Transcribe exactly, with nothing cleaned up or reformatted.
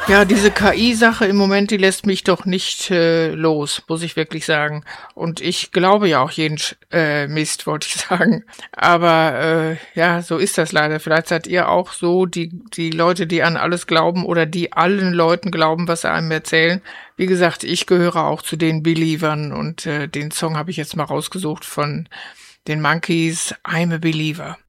Ja, diese K I-Sache im Moment, die lässt mich doch nicht äh, los, muss ich wirklich sagen. Und ich glaube ja auch jeden Sch äh, Mist, wollte ich sagen. Aber äh, ja, so ist das leider. Vielleicht seid ihr auch so die die Leute, die an alles glauben oder die allen Leuten glauben, was sie einem erzählen. Wie gesagt, ich gehöre auch zu den Believern und äh, den Song habe ich jetzt mal rausgesucht von den Monkeys, I'm a Believer.